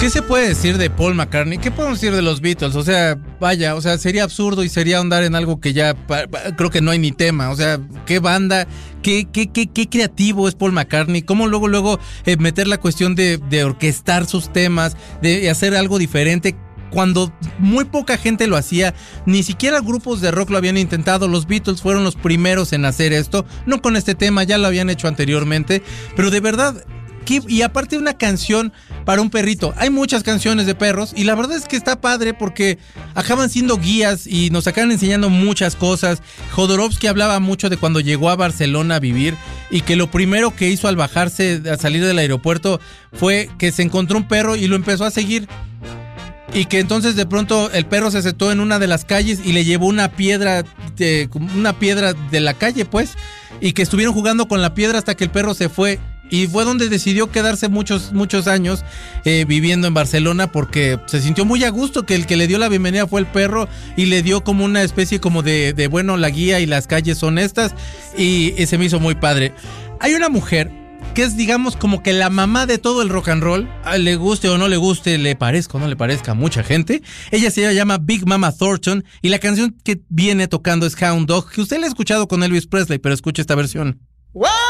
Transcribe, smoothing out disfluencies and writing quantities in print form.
¿Qué se puede decir de Paul McCartney? ¿Qué podemos decir de los Beatles? O sea, vaya, o sea, sería absurdo y sería ahondar en algo que ya creo que no hay ni tema. O sea, qué banda, qué creativo es Paul McCartney. Cómo luego meter la cuestión de orquestar sus temas, de hacer algo diferente. Cuando muy poca gente lo hacía, ni siquiera grupos de rock lo habían intentado. Los Beatles fueron los primeros en hacer esto, no con este tema, ya lo habían hecho anteriormente, pero de verdad, y aparte una canción para un perrito. Hay muchas canciones de perros y la verdad es que está padre porque acaban siendo guías y nos acaban enseñando muchas cosas. Jodorowsky hablaba mucho de cuando llegó a Barcelona a vivir y que lo primero que hizo al bajarse, al salir del aeropuerto, fue que se encontró un perro y lo empezó a seguir. Y que entonces de pronto el perro se sentó en una de las calles y le llevó una piedra de la calle, pues. Y que estuvieron jugando con la piedra hasta que el perro se fue. Y fue donde decidió quedarse muchos años viviendo en Barcelona porque se sintió muy a gusto, que el que le dio la bienvenida fue el perro y le dio como una especie como de bueno, la guía y las calles son estas y se me hizo muy padre. Hay una mujer que es, digamos, como que la mamá de todo el rock and roll, le guste o no le guste, le parezca o no le parezca a mucha gente. Ella se llama Big Mama Thornton y la canción que viene tocando es Hound Dog, que usted la ha escuchado con Elvis Presley, pero escuche esta versión. What?